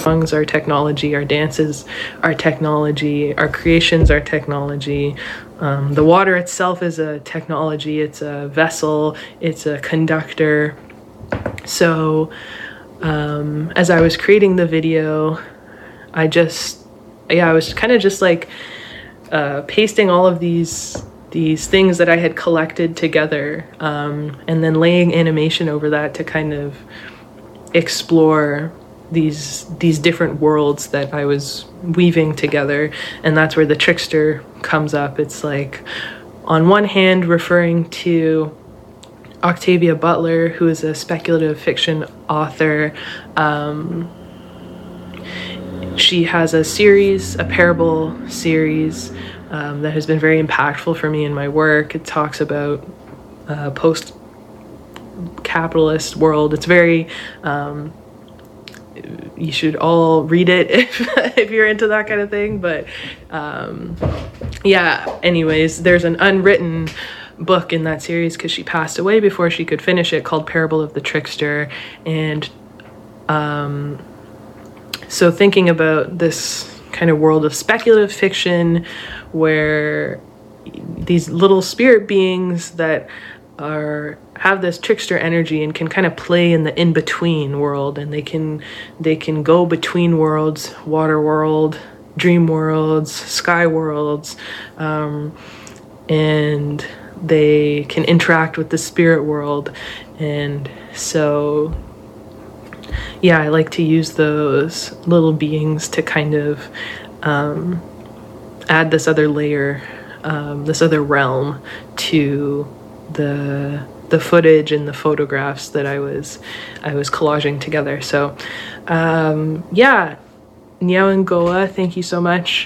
Songs are technology, our dances are technology, our creations are technology. The water itself is a technology, it's a vessel, it's a conductor. So as I was creating the video, I was kind of just like pasting all of these things that I had collected together, and then laying animation over that to kind of explore these different worlds that I was weaving together. And that's where the trickster comes up. It's like, on one hand, referring to Octavia Butler, who is a speculative fiction author. She has a series, a parable series, that has been very impactful for me in my work. It talks about post-capitalist world. It's very, you should all read it if you're into that kind of thing. But yeah, anyways, there's an unwritten book in that series because she passed away before she could finish it, called Parable of the Trickster. And so thinking about this kind of world of speculative fiction where these little spirit beings that have this trickster energy and can kind of play in the in-between world, and they can go between worlds, water world, dream worlds, sky worlds, and they can interact with the spirit world. And so yeah, I like to use those little beings to kind of add this other layer, this other realm to the footage and the photographs that I was collaging together. So yeah, Nyawengoa, thank you so much.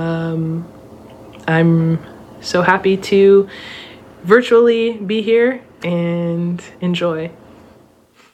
I'm so happy to virtually be here and enjoy.